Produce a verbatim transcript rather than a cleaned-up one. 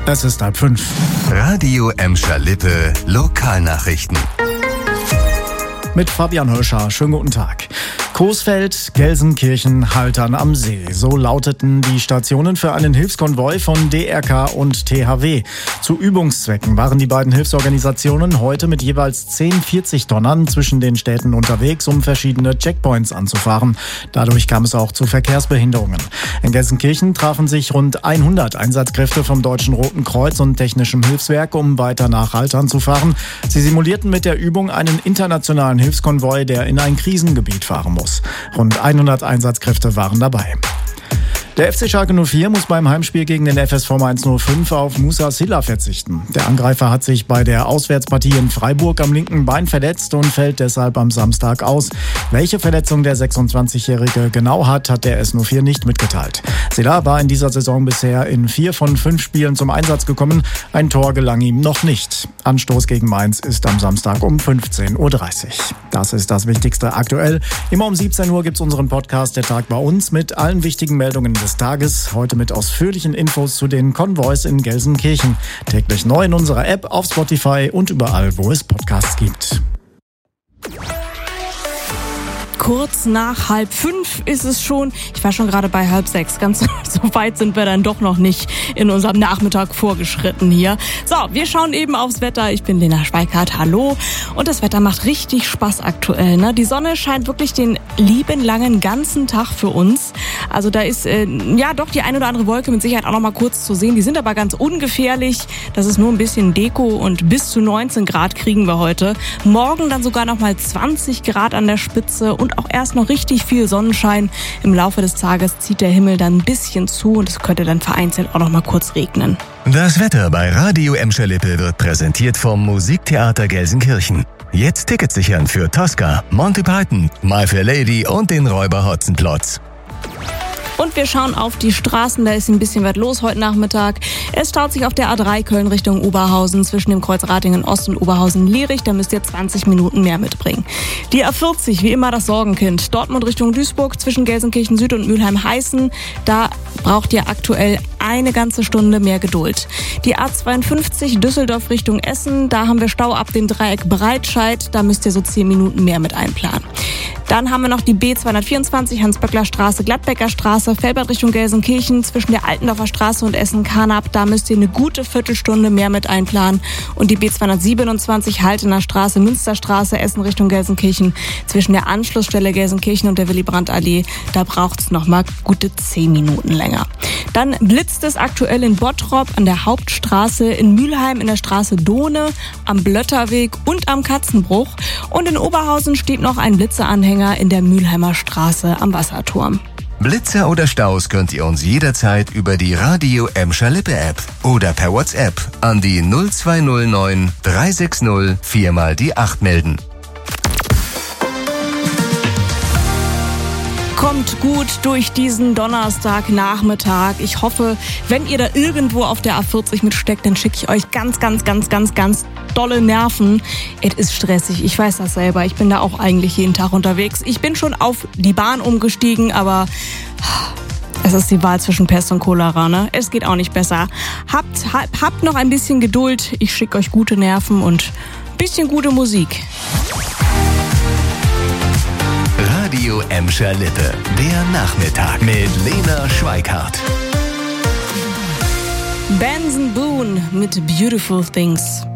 Es ist halb fünf. Radio Emscher Lippe Lokalnachrichten. Mit Fabian Hirscher. Schönen guten Tag. Coesfeld, Gelsenkirchen, Haltern am See. So lauteten die Stationen für einen Hilfskonvoi von D R K und T H W. Zu Übungszwecken waren die beiden Hilfsorganisationen heute mit jeweils zehn vierzig-Tonnern zwischen den Städten unterwegs, um verschiedene Checkpoints anzufahren. Dadurch kam es auch zu Verkehrsbehinderungen. In Gelsenkirchen trafen sich rund hundert Einsatzkräfte vom Deutschen Roten Kreuz und Technischem Hilfswerk, um weiter nach Haltern zu fahren. Sie simulierten mit der Übung einen internationalen Hilfskonvoi, der in ein Krisengebiet fahren muss. Rund hundert Einsatzkräfte waren dabei. Der F C Schalke null vier muss beim Heimspiel gegen den F S V Mainz null fünf auf Moussa Sylla verzichten. Der Angreifer hat sich bei der Auswärtspartie in Freiburg am linken Bein verletzt und fällt deshalb am Samstag aus. Welche Verletzung der sechsundzwanzigjährige genau hat, hat der S null vier nicht mitgeteilt. Sylla war in dieser Saison bisher in vier von fünf Spielen zum Einsatz gekommen. Ein Tor gelang ihm noch nicht. Anstoß gegen Mainz ist am Samstag um fünfzehn Uhr dreißig. Das ist das Wichtigste aktuell. Immer um siebzehn Uhr gibt's unseren Podcast Der Tag bei uns mit allen wichtigen Meldungen des Tages. Heute mit ausführlichen Infos zu den Konvois in Gelsenkirchen. Täglich neu in unserer App, auf Spotify und überall, wo es Podcasts gibt. Kurz nach halb fünf ist es schon. Ich war schon gerade bei halb sechs. Ganz so weit sind wir dann doch noch nicht in unserem Nachmittag vorgeschritten hier. So, wir schauen eben aufs Wetter. Ich bin Lena Schweikart. Hallo. Und das Wetter macht richtig Spaß aktuell, ne? Die Sonne scheint wirklich den lieben langen ganzen Tag für uns. Also da ist äh, ja doch die ein oder andere Wolke mit Sicherheit auch noch mal kurz zu sehen. Die sind aber ganz ungefährlich. Das ist nur ein bisschen Deko und bis zu neunzehn Grad kriegen wir heute. Morgen dann sogar noch mal zwanzig Grad an der Spitze und auch erst noch richtig viel Sonnenschein. Im Laufe des Tages zieht der Himmel dann ein bisschen zu und es könnte dann vereinzelt auch noch mal kurz regnen. Das Wetter bei Radio Emscher Lippe wird präsentiert vom Musiktheater Gelsenkirchen. Jetzt Tickets sichern für Tosca, Monty Python, My Fair Lady und den Räuber Hotzenplotz. Und wir schauen auf die Straßen, da ist ein bisschen was los heute Nachmittag. Es staut sich auf der A drei Köln Richtung Oberhausen zwischen dem Kreuz Ratingen Ost und Oberhausen-Lierich. Da müsst ihr zwanzig Minuten mehr mitbringen. Die A vierzig, wie immer das Sorgenkind. Dortmund Richtung Duisburg zwischen Gelsenkirchen Süd und Mülheim-Heißen. Da braucht ihr aktuell eine ganze Stunde mehr Geduld. Die A zweiundfünfzig Düsseldorf Richtung Essen. Da haben wir Stau ab dem Dreieck Breitscheid. Da müsst ihr so zehn Minuten mehr mit einplanen. Dann haben wir noch die B zweihundertvierundzwanzig Hans-Böckler-Straße, Gladbecker Straße, Felbert Richtung Gelsenkirchen zwischen der Altendorfer Straße und Essen-Karnap. Da müsst ihr eine gute Viertelstunde mehr mit einplanen. Und die B zweihundertsiebenundzwanzig Haltener Straße, Münsterstraße, Essen Richtung Gelsenkirchen zwischen der Anschlussstelle Gelsenkirchen und der Willy-Brandt-Allee. Da braucht's noch mal gute zehn Minuten länger. Dann blitzt es aktuell in Bottrop an der Hauptstraße, in Mülheim in der Straße Dohne, am Blötterweg und am Katzenbruch. Und in Oberhausen steht noch ein Blitzeanhänger in der Mülheimer Straße am Wasserturm. Blitze oder Staus könnt ihr uns jederzeit über die Radio Emscher Lippe App oder per WhatsApp an die null zwei null neun drei sechs null vier mal die acht melden. Kommt gut durch diesen Donnerstagnachmittag. Ich hoffe, wenn ihr da irgendwo auf der A vierzig mitsteckt, dann schicke ich euch ganz, ganz, ganz, ganz, ganz dolle Nerven. Es ist stressig, ich weiß das selber. Ich bin da auch eigentlich jeden Tag unterwegs. Ich bin schon auf die Bahn umgestiegen, aber es ist die Wahl zwischen Pest und Cholera, ne? Es geht auch nicht besser. Habt, habt, habt noch ein bisschen Geduld. Ich schicke euch gute Nerven und ein bisschen gute Musik. Radio Emscher Lippe, der Nachmittag mit Lena Schweikart. Benson Boone mit Beautiful Things.